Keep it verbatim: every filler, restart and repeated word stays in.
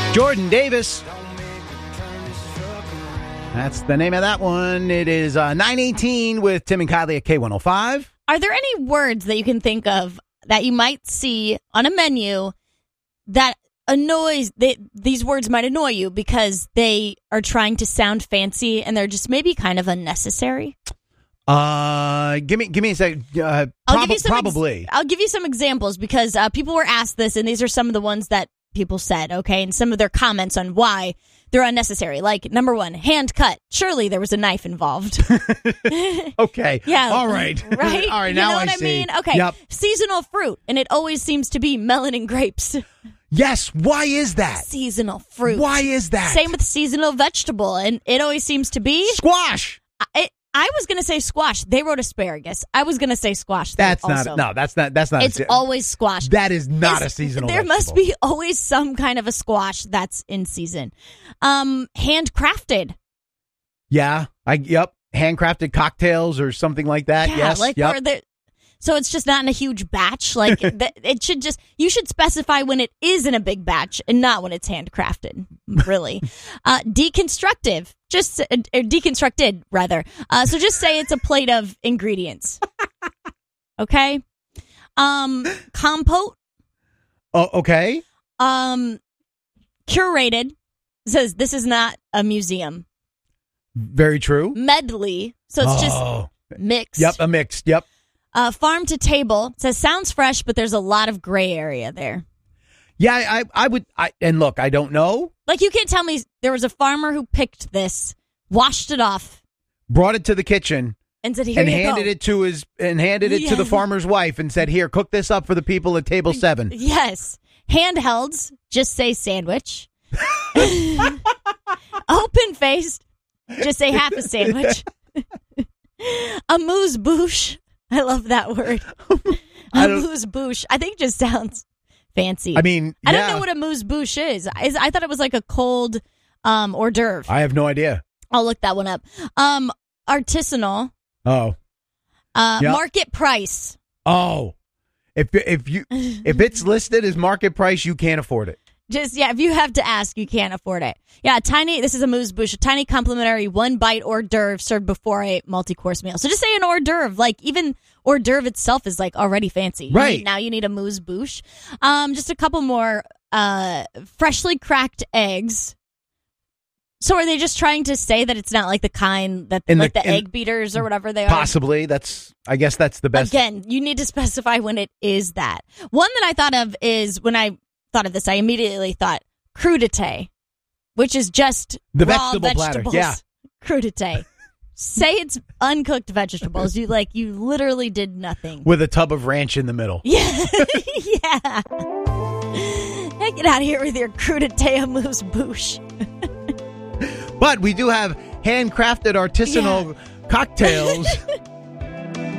Jordan Davis. That's the name of that one. It is uh, nine eighteen with Tim and Kylie at K one oh five. Are there any words that you can think of that you might see on a menu that annoys, they, these words might annoy you because they are trying to sound fancy and they're just maybe kind of unnecessary? Uh, give me, give me a second. Uh, I'll prob- give you some probably. Ex- I'll give you some examples because uh, people were asked this, and these are some of the ones that people said, okay, and some of their comments on why they're unnecessary. Like, number one, hand cut. Surely there was a knife involved. Okay. Yeah. All right. Right? All right. You Now know I what I, see. mean? Okay. Yep. Seasonal fruit, and it always seems to be melon and grapes. Yes. Why is that? Seasonal fruit. Why is that? Same with seasonal vegetable, and it always seems to be squash. I, I was going to say squash. They wrote asparagus. I was going to say squash. That's also. not. No, that's not. That's not. It's a, always squash. That is not It's- a seasonal. There vegetable. must be always some kind of a squash that's in season. Um, handcrafted. Yeah. I. Yep. Handcrafted cocktails or something like that. Yeah, yes. like yep. or the. So it's just not in a huge batch. Like th- it should just. You should specify when it is in a big batch and not when it's handcrafted. Really, uh, deconstructive. Just uh, or deconstructed rather. Uh, so just say it's a plate of ingredients. Okay. Um, compote. Oh, okay. Um, curated. Says this is not a museum. Very true. Medley. So it's Oh. just mixed. Yep. A mixed. Yep. Uh, farm to table. Says sounds fresh, but there's a lot of gray area there. Yeah. I. I would. I. And look, I don't know. Like you can't tell me there was a farmer who picked this, washed it off, Brought it to the kitchen. and said, "Here and you handed go." it to his and handed it Yeah. to the farmer's wife and said, "Here, cook this up for the people at table seven." Yes. Handhelds. Just say sandwich. Open faced. Just say half a sandwich. Amuse bouche. I love that word. I don't- Amuse bouche. I think it just sounds fancy. I mean, I don't yeah. know what amuse bouche is. I, I thought it was like a cold um, hors d'oeuvre. I have no idea. I'll look that one up. Um, artisanal. Oh, Uh, Yep. Market price. oh, if if you if it's listed as market price, you can't afford it. Just, yeah, if you have to ask, you can't afford it. Yeah, a tiny, this is a amuse bouche, a tiny complimentary one bite hors d'oeuvre served before a multi-course meal. So just say an hors d'oeuvre. Like, even hors d'oeuvre itself is, like, already fancy. You Right. need- now you need a amuse bouche. Um, just a couple more. Uh, freshly cracked eggs. So are they just trying to say that it's not like the kind that, In the- like the in- egg beaters or whatever they are? Possibly. That's. I guess that's the best. Again, you need to specify when it is that. One that I thought of is when I thought of this, I immediately thought crudité, which is just The raw vegetable platter, vegetables. yeah. Crudité. Say it's uncooked vegetables. You like you literally did nothing. With a tub of ranch in the middle. Yeah, yeah. Hey, get out of here with your crudité amuse bouche. But we do have handcrafted artisanal cocktails